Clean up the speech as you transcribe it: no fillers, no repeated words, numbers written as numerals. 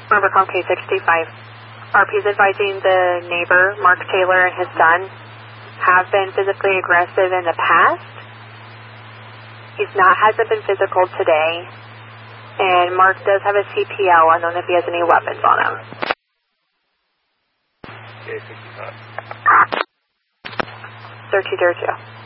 Rivercom K65. RP is advising the neighbor, Mark Taylor, and his son have been physically aggressive in the past. Hasn't been physical today. And Mark does have a CPL. Unknown if he has any weapons on him. K65. 3202.